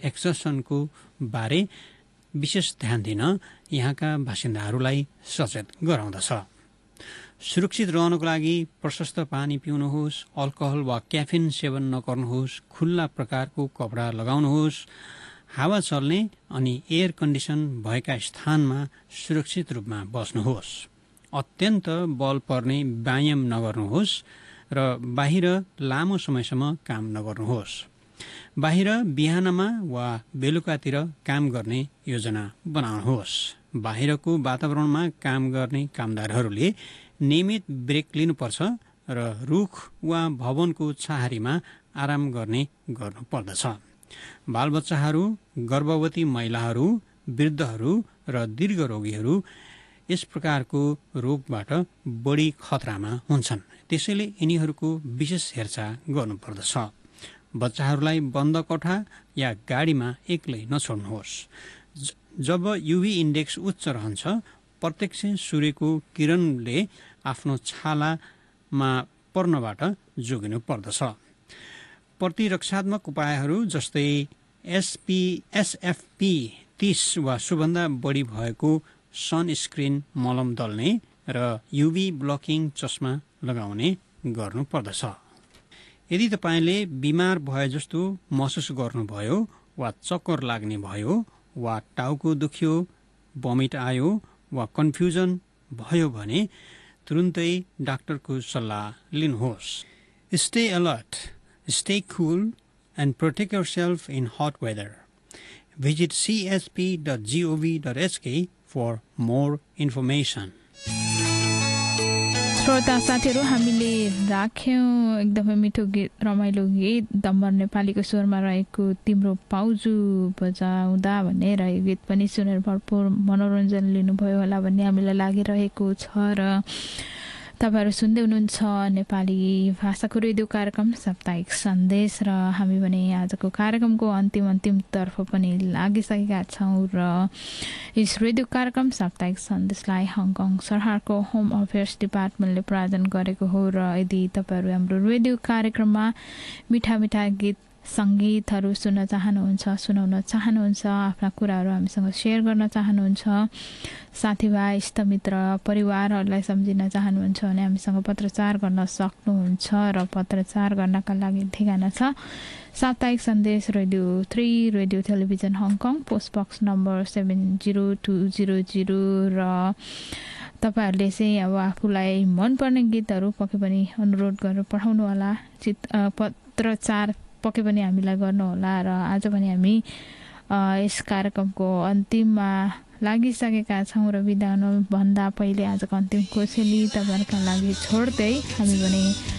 एक्सर्सनको बारे विशेष ध्यान दिन यहाँका बासिन्दाहरूलाई सचेत गराउँदछ। सुरक्षित रहनको लागि प्रशस्त पानी पिउनुहोस्, अल्कोहल वा क्याफिन सेवन नगर्नुहोस्, खुल्ला प्रकारको कपडा लगाउनुहोस्, हावा चल्ने अनि एयर कन्डिसन भएका स्थानमा सुरक्षित रूपमा बस्नुहोस्, अत्यन्त बल पर्ने व्यायाम नगर्नुहोस् र बाहिर लामो समयसम्म काम नगर्नुहोस्। बाहिर बिहानमा वा बेलुकातिर काम गर्ने योजना बनाउनुहोस्। बाहिरको वातावरणमा काम गर्ने कामदारहरूले नियमित ब्रेक लिनुपर्छ र रुख वा भवनको छाहारीमा आराम गर्नुपर्दछ। बालबच्चाहरू, गर्भवती महिलाहरू, वृद्धहरू र दीर्घरोगीहरू यस प्रकारको रोगबाट बढी खतरामा हुन्छन्। त्यसैले यिनीहरूको विशेष हेरचाह गर्नुपर्दछ। बच्चाहरूलाई बन्द कोठा या गाडीमा एक्लै नछोड्नुहोस्। जब युभी इन्डेक्स उच्च रहन्छ, प्रत्यक्ष सूर्यको किरणले आफ्नो छालामा पर्नबाट जोगिनु पर्दछ। प्रतिरक्षात्मक उपायहरू जस्तै SPF 30 वा सोभन्दा बढी भएको सनस्क्रिन मलम दल्ने र युभी ब्लकिङ चस्मा लगाउने गर्नुपर्दछ। यदि तपाईँले बिमार भए जस्तो महसुस गर्नुभयो वा चक्कर लाग्ने भयो वा टाउको दुख्यो, भमिट आयो वा कन्फ्युजन भयो भने तुरुन्तै डाक्टरको सल्लाह लिनुहोस्। Stay alert, stay cool and protect yourself in hot weather. Visit csp.gov.hk for more information. श्रोता साथीहरू, हामीले राख्यौँ एकदमै मिठो गीत, रमाइलो गीत, दम्बर नेपालीको स्वरमा रहेको तिम्रो पाउजु बजाउँदा भन्ने रहेको गीत पनि सुनेर भरपुर मनोरञ्जन लिनुभयो होला भन्ने हामीलाई लागिरहेको छ। र तपाईँहरू सुन्दै हुनुहुन्छ नेपाली भाषाको रेडियो कार्यक्रम साप्ताहिक सन्देश र हामी भने आजको कार्यक्रमको अन्तिमतर्फ पनि लागिसकेका छौँ। र यस रेडियो कार्यक्रम साप्ताहिक सन्देशलाई हङकङ सरकारको होम अफेयर्स डिपार्टमेन्टले प्रायोजन गरेको हो। र यदि तपाईँहरू हाम्रो रेडियो कार्यक्रममा मिठा मिठा गीत सङ्गीतहरू सुन्न चाहनुहुन्छ, सुनाउन चाहनुहुन्छ, आफ्ना कुराहरू हामीसँग सेयर गर्न चाहनुहुन्छ, साथीभाइ, इष्टमित्र, परिवारहरूलाई सम्झिन चाहनुहुन्छ भने हामीसँग पत्रचार गर्न सक्नुहुन्छ। र पत्रचार गर्नका लागि ठेगाना छ साप्ताहिक सन्देश radio 3 radio television Hong Kong, post box number 70200। र तपाईँहरूले चाहिँ अब आफूलाई मनपर्ने गीतहरू पक्कै पनि अनुरोध गरेर पठाउनु होला। पत्रचार पक्कै पनि हामीलाई गर्नुहोला। र आज पनि हामी यस कार्यक्रमको अन्तिममा लागिसकेका छौँ र बिदा हुनुभन्दा पहिले आजको अन्तिम कोसेली तपाईँहरूका लागि छोड्दै हामी भने